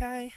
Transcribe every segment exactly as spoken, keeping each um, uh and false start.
开。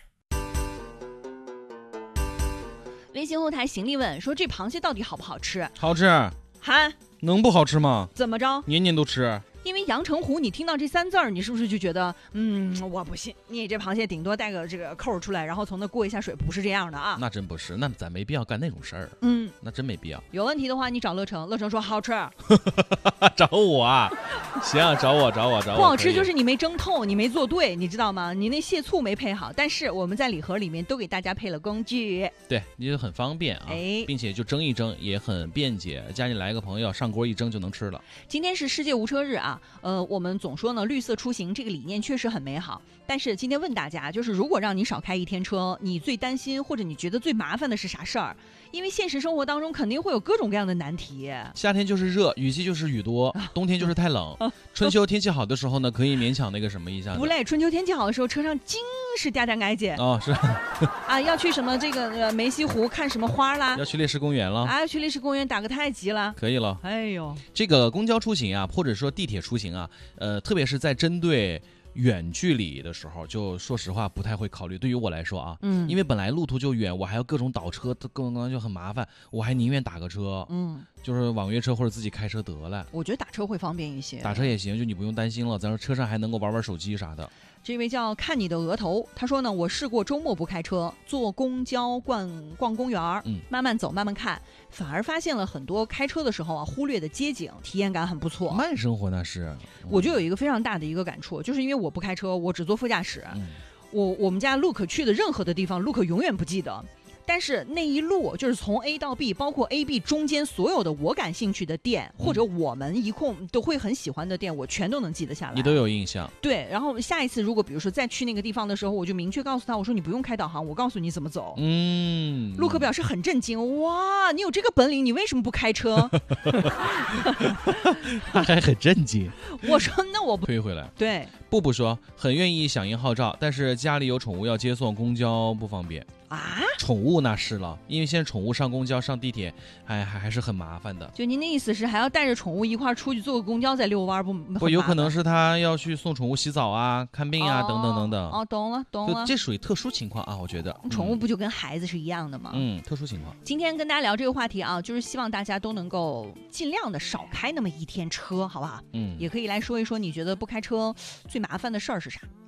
微信后台行李问说：“这螃蟹到底好不好吃？” 好吃。 哈？ 能不好吃吗？ 怎么着？ 年年都吃。 因为阳澄湖，你听到这三字儿，你是不是就觉得，嗯，我不信，你这螃蟹顶多带个这个扣出来，然后从那过一下水，不是这样的啊？ 那真不是，那咱没必要干那种事儿。 嗯， 那真没必要。 有问题的话，你找乐成，乐成说好吃。 找我啊？行啊，找我，找我，找我。 不好吃就是你没蒸透，你没做对，你知道吗？你那蟹醋没配好。但是我们在礼盒里面都给大家配了工具， 对，你就很方便啊， 哎， 并且就蒸一蒸也很便捷，家里来个朋友上锅一蒸就能吃了。 今天是世界无车日啊，呃，我们总说呢，绿色出行这个理念确实很美好。但是今天问大家，就是如果让你少开一天车，你最担心或者你觉得最麻烦的是啥事儿？因为现实生活当中肯定会有各种各样的难题。 夏天就是热，雨季就是雨多，冬天就是太冷。春秋天气好的时候呢，可以勉强那个什么一下。 不累，春秋天气好的时候，车上尽是嗲嗲挨姐。 哦，是啊，要去什么这个呃梅溪湖看什么花啦？ 要去烈士公园了。 啊，要去烈士公园打个太极了。 可以了。 哎呦， 这个公交出行啊，或者说地铁出行啊，呃，特别是在针对远距离的时候，就说实话不太会考虑。对于我来说啊， 嗯， 因为本来路途就远，我还要各种倒车，各种就很麻烦，我还宁愿打个车， 嗯， 就是网约车或者自己开车得了。 我觉得打车会方便一些， 打车也行，就你不用担心了，咱说车上还能够玩玩手机啥的。 这位叫看你的额头，他说呢，我试过周末不开车，坐公交逛逛公园，嗯，慢慢走慢慢看，反而发现了很多开车的时候啊忽略的街景，体验感很不错。 慢生活那是， 我就有一个非常大的一个感触，就是因为我不开车，我只坐副驾驶，嗯、我我们家 Look 去的任何的地方 ，Look 永远不记得。但是那一路就是从 A 到 B， 包括 A、B 中间所有的我感兴趣的店，嗯、或者我们一共都会很喜欢的店，我全都能记得下来。 你都有印象。 对，然后下一次如果比如说再去那个地方的时候，我就明确告诉他，我说你不用开导航，我告诉你怎么走。 嗯， 陆克表示很震惊，哇，你有这个本领，你为什么不开车？ 他还很震惊。 我说那我不推回来。 对， 布布说很愿意响应号召，但是家里有宠物要接送，公交不方便。 啊， 宠物那是了，因为现在宠物上公交、上地铁，还还还是很麻烦的。 就您的意思是，还要带着宠物一块儿出去坐个公交再遛弯，不不有可能是他要去送宠物洗澡啊、看病啊、哦、等等等等。 哦，懂了懂了， 这属于特殊情况啊，我觉得。 宠物不就跟孩子是一样的吗？ 嗯，特殊情况。 今天跟大家聊这个话题啊，就是希望大家都能够尽量的少开那么一天车，好不好？嗯，也可以来说一说，你觉得不开车最麻烦的事儿是啥？